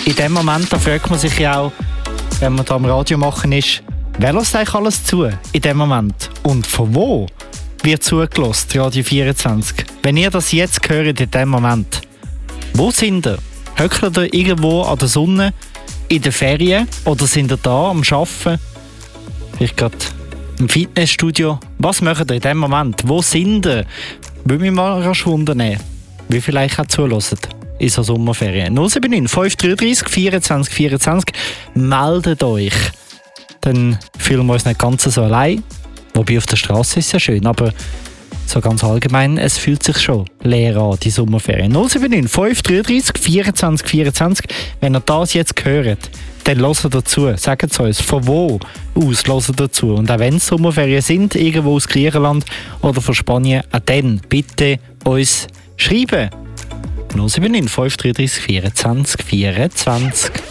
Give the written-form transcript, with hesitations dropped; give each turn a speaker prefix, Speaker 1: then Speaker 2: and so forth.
Speaker 1: in dem Moment, da fragt man sich ja auch, wenn man da am Radio machen ist, wer lässt eigentlich alles zu in dem Moment? Und von wo wird zugelassen, Radio 24? Wenn ihr das jetzt hört in dem Moment, wo sind ihr? Hockt ihr irgendwo an der Sonne, in den Ferien oder sind ihr da am Arbeiten? Vielleicht gerade im Fitnessstudio. Was macht ihr in dem Moment? Wo sind ihr? Würde mich mal rasch wundern, wie vielleicht auch zulassen in so Sommerferien. 079 533 24 24. Meldet euch. Dann fühlen wir uns nicht ganz so allein. Wobei auf der Straße ist es ja schön, aber so ganz allgemein, es fühlt sich schon leer an, die Sommerferien. 079 533 24 24. Wenn ihr das jetzt hört, dann hört dazu. Sagt es uns, von wo aus hört dazu. Und auch wenn es Sommerferien sind, irgendwo aus Griechenland oder von Spanien, auch dann bitte uns schreiben. 079 533 24 24.